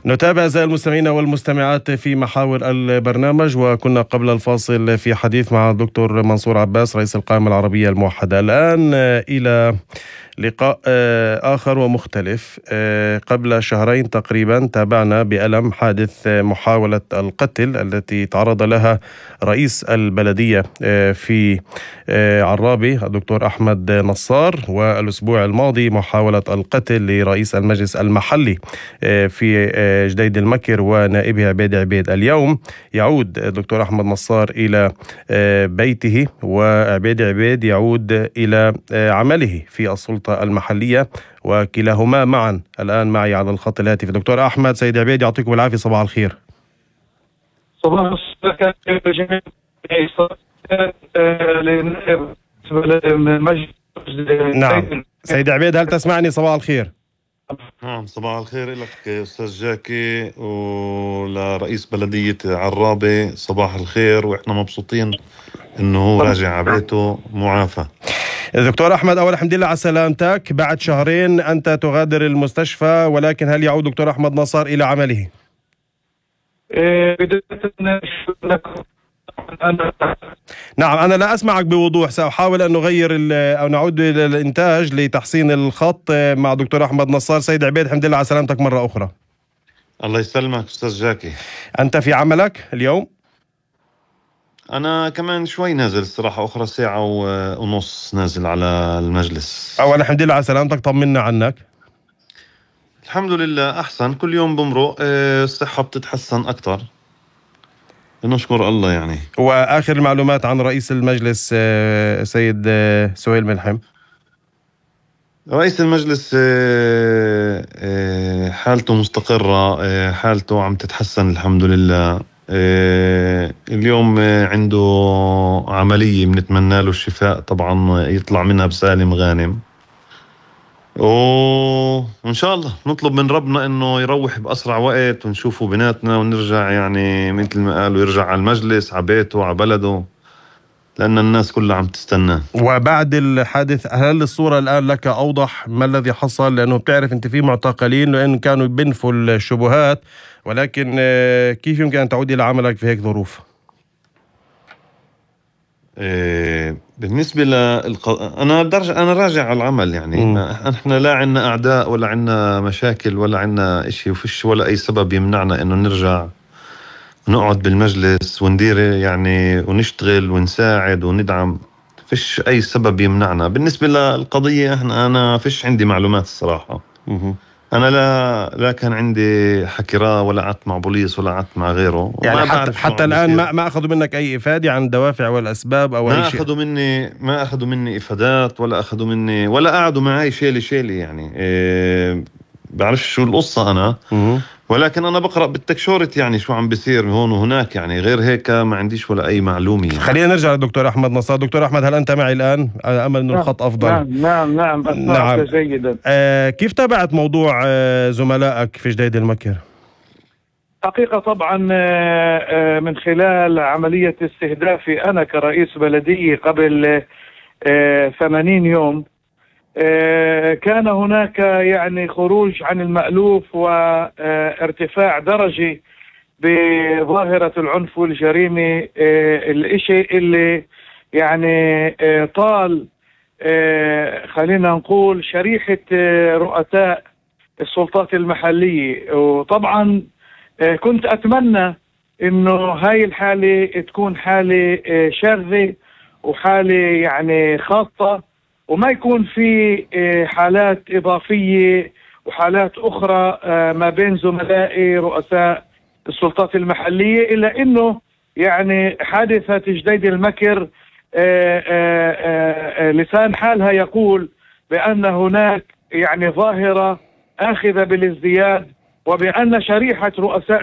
نتابع أعزائي المستمعين والمستمعات في محاور البرنامج، وكنا قبل الفاصل في حديث مع الدكتور منصور عباس رئيس القائمة العربية الموحدة. الآن إلى لقاء آخر ومختلف. قبل شهرين تقريبا تابعنا بألم حادث محاولة القتل التي تعرض لها رئيس البلدية في عرابة الدكتور أحمد نصار، والأسبوع الماضي محاولة القتل لرئيس المجلس المحلي في جديد المكر ونائبه عبيد عبيد. اليوم يعود الدكتور أحمد نصار إلى بيته، وعبيد عبيد يعود إلى عمله في السلطة المحلية، وكلاهما معا الآن معي على الخط الهاتف. دكتور أحمد، سيد عبيد يعطيكم العافية، صباح الخير. صباح الخير جميعا. نعم سيد عبيد، هل تسمعني؟ صباح الخير. نعم صباح الخير لك أستاذ جاكي ولرئيس بلدية عرابة، صباح الخير، وإحنا مبسوطين إنه هو راجع على بيته معافى. دكتور أحمد، أول الحمد لله على سلامتك. بعد شهرين أنت تغادر المستشفى، ولكن هل يعود دكتور أحمد نصار إلى عمله؟ نعم، أنا لا أسمعك بوضوح، سأحاول أن نغير أو نعود إلى الإنتاج لتحسين الخط مع دكتور أحمد نصار. سيد عبيد، الحمد لله على سلامتك مرة أخرى. الله يسلمك أستاذ جاكي. أنت في عملك اليوم؟ أنا كمان شوي نازل الصراحة، أخرى ساعة ونص نازل على المجلس. أولا الحمد لله على سلامتك، طمنا عنك. الحمد لله أحسن، كل يوم بمرق، الصحة بتتحسن أكتر، نشكر الله يعني. وآخر المعلومات عن رئيس المجلس سيد سهيل ملحم. رئيس المجلس حالته مستقرة، حالته عم تتحسن الحمد لله. اليوم عنده عملية بنتمنى له الشفاء طبعا، يطلع منها بسالم غانم، وإن شاء الله نطلب من ربنا إنه يروح بأسرع وقت ونشوفه بيناتنا ونرجع، يعني مثل ما قالوا يرجع على المجلس، على بيته، على بلده، لأن الناس كلها عم تستناه. وبعد الحادث هل الصورة الآن لك أوضح ما الذي حصل؟ لأنه بتعرف أنت في معتقلين لأن كانوا بينفوا الشبهات، ولكن كيف يمكن أن تعود إلى عملك في هيك ظروف؟ بالنسبة أنا راجع على العمل، يعني إحنا لا عنا أعداء ولا عنا مشاكل ولا عنا إشي، وفيش ولا أي سبب يمنعنا إنه نرجع نقعد بالمجلس وندير يعني ونشتغل ونساعد وندعم. فيش أي سبب يمنعنا. بالنسبة للقضية أنا فيش عندي معلومات الصراحة. أنا لا كان عندي حكرة ولا قعدت مع بوليس ولا قعدت مع غيره، يعني حتى الآن ما أخذوا منك أي إفادة عن الدوافع والأسباب أو أي شيء؟ ما أخذوا مني إفادات ولا أخذوا مني ولا قعدوا معي شيلي يعني. بعرف شو القصة أنا، ولكن أنا بقرأ بالتكشورت يعني شو عم بيصير هون وهناك، يعني غير هيك ما عنديش ولا أي معلومة يعني. خلينا نرجع للدكتور أحمد نصار. دكتور أحمد، هل أنت معي الآن؟ أمل أن الخط أفضل. نعم أسمعك جيدا. كيف تابعت موضوع زملائك في جديد المكر؟ حقيقة طبعا من خلال عملية استهدافي أنا كرئيس بلدية قبل 80 يوم، كان هناك يعني خروج عن المألوف وارتفاع درجي بظاهرة العنف والجريمة، الاشي اللي يعني طال خلينا نقول شريحة رؤساء السلطات المحلية. وطبعا كنت أتمنى إنه هاي الحالة تكون حالة شاذة وحالة يعني خاصة، وما يكون في حالات إضافية وحالات أخرى ما بين زملائي رؤساء السلطات المحلية. إلا إنه يعني حادثة جديد المكر لسان حالها يقول بأن هناك يعني ظاهرة آخذة بالازدياد، وبأن شريحة رؤساء